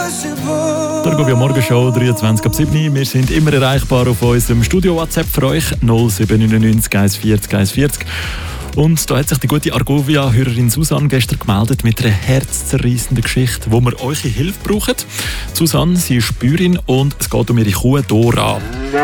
Der Argovia Morgenshow, 23 ab 7. Wir sind immer erreichbar auf unserem Studio-WhatsApp für euch 0799 140 140. Und da hat sich die gute Argovia-Hörerin Susanne gestern gemeldet mit einer herzzerreissenden Geschichte, wo wir eure Hilfe brauchen. Susanne, sie ist Bäuerin und es geht um ihre Kuh Dora.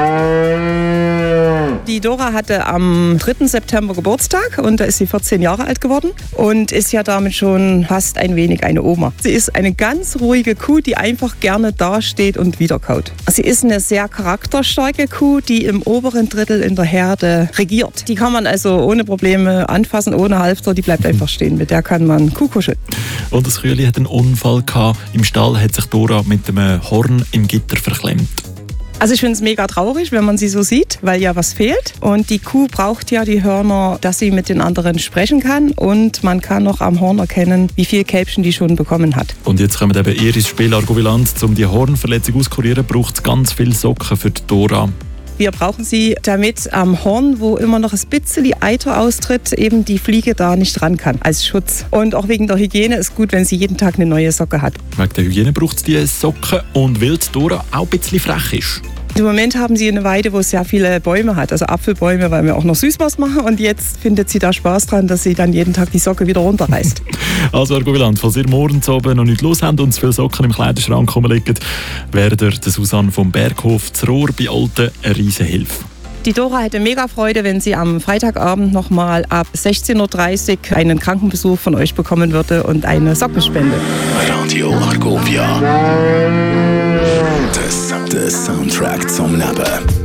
Die Dora hatte am 3. September Geburtstag und da ist sie 14 Jahre alt geworden und ist ja damit schon fast ein wenig eine Oma. Sie ist eine ganz ruhige Kuh, die einfach gerne dasteht und wiederkaut. Sie ist eine sehr charakterstarke Kuh, die im oberen Drittel in der Herde regiert. Die kann man also ohne Probleme anfassen, ohne Halfter, die bleibt einfach stehen. Mit der kann man Kuh kuscheln. Und das Kühli hat einen Unfall gehabt. Im Stall hat sich Dora mit einem Horn im Gitter verklemmt. Also ich finde es mega traurig, wenn man sie so sieht, weil ja was fehlt. Und die Kuh braucht ja die Hörner, dass sie mit den anderen sprechen kann. Und man kann noch am Horn erkennen, wie viel Kälbchen die schon bekommen hat. Und jetzt kommen eben ihr ins Spiel Argoviland. Um die Hornverletzung auszukurieren, braucht es ganz viele Socken für die Dora. Wir brauchen sie, damit am Horn, wo immer noch ein bisschen Eiter austritt, eben die Fliege da nicht ran kann, als Schutz. Und auch wegen der Hygiene ist gut, wenn sie jeden Tag eine neue Socke hat. Wegen der Hygiene braucht es die Socken und weil die Dora auch ein bisschen frech ist. Im Moment haben sie eine Weide, wo es sehr viele Bäume hat, also Apfelbäume, weil wir auch noch Süßwasser machen. Und jetzt findet sie da Spaß dran, dass sie dann jeden Tag die Socke wieder runterreißt. Also Argoviland, falls ihr morgens oben noch nicht los habt und zu viele Socken im Kleiderschrank liegen, wäre der Susanne vom Berghof zu Rohr bei Olten eine riesen Hilfe. Die Dora hätte mega Freude, wenn sie am Freitagabend nochmal ab 16.30 Uhr einen Krankenbesuch von euch bekommen würde und eine Sockenspende. Radio Argovia. Der Soundtrack zum Leben.